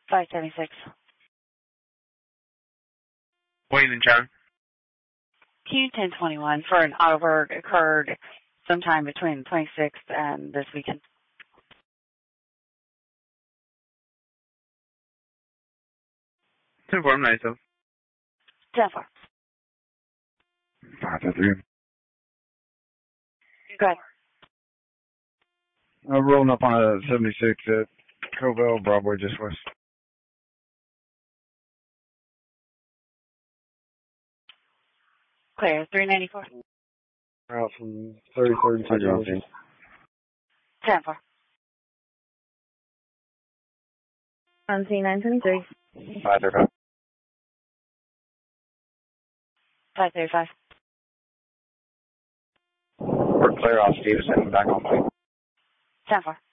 576. Wayne and John. Q1021 for an auto occurred sometime between the 26th and this weekend. 10-4, I'm nice though. 10-4. 5-3. Go ahead. Rolling up on a 76 at Covell, Broadway, just west. Clear. 394. Out from 33rd to 10-4. 10-4. On C923. 5-35. 535. We're clear off Stevenson, back on plate. 10-4.